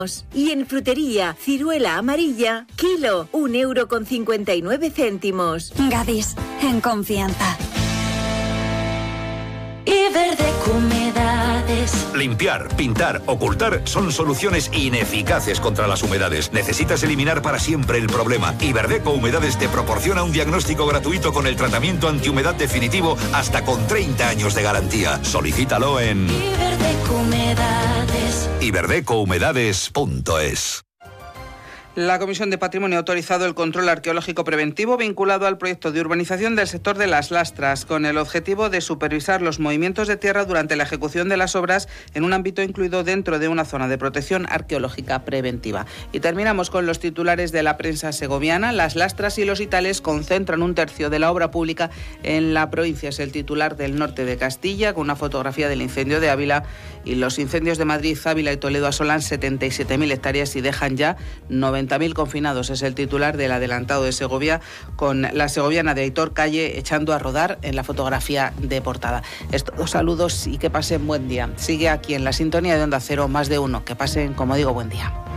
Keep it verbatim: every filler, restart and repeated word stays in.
Y en frutería, ciruela amarilla, kilo, un euro con cincuenta y nueve céntimos. Gadis, en confianza. Iberdeco Humedades. Limpiar, pintar, ocultar son soluciones ineficaces contra las humedades. Necesitas eliminar para siempre el problema. Iberdeco Humedades te proporciona un diagnóstico gratuito con el tratamiento antihumedad definitivo hasta con treinta años de garantía. Solicítalo en Iberdeco Humedades. iberdeco humedades punto es. La Comisión de Patrimonio ha autorizado el control arqueológico preventivo vinculado al proyecto de urbanización del sector de Las Lastras, con el objetivo de supervisar los movimientos de tierra durante la ejecución de las obras en un ámbito incluido dentro de una zona de protección arqueológica preventiva. Y terminamos con los titulares de la prensa segoviana. Las Lastras y los Itales concentran un tercio de la obra pública en la provincia. Es el titular del Norte de Castilla, con una fotografía del incendio de Ávila. Y los incendios de Madrid, Ávila y Toledo asolan setenta y siete mil hectáreas y dejan ya noventa mil confinados. Es el titular del adelantado de Segovia, con la segoviana de Aitor Calle echando a rodar en la fotografía de portada. Estos saludos y que pasen buen día. Sigue aquí en la sintonía de Onda Cero Más de Uno. Que pasen, como digo, buen día.